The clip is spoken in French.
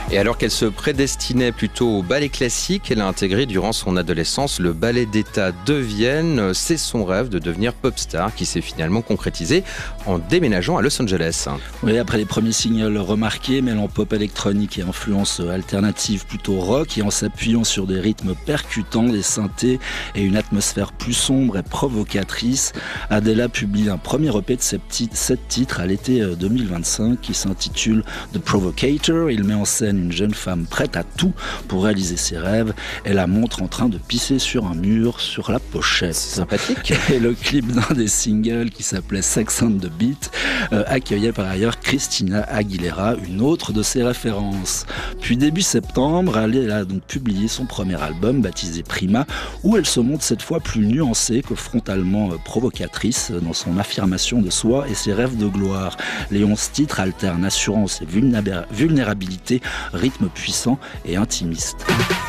Et alors qu'elle se prédestinait plutôt au ballet classique, elle a intégré durant son adolescence le ballet d'État de Vienne. C'est son rêve de devenir pop star qui s'est finalement concrétisé en déménageant à Los Angeles. Oui, après les premiers singles remarqués, mêlant pop électronique et influence alternative plutôt rock, et en s'appuyant sur des rythmes percutants, des synthés et une atmosphère plus sombre et provocatrice, Adela publie un premier EP de 7 titres à l'été 2025 qui s'intitule The Provocator. Il met en scène une jeune femme prête à tout pour réaliser ses rêves et la montre en train de pisser sur un mur sur la pochette. Sympathique. Et le clip d'un des singles qui s'appelait Sex on the Beat accueillait par ailleurs Christina Aguilera, une autre de ses références. Puis début septembre, elle a donc publié son premier album baptisé Prima, où elle se montre cette fois plus nuancée que frontalement provocatrice dans son affirmation de soi et ses rêves de gloire. Les 11 titres alternent assurance et vulnérabilité, rythme puissant et intimiste.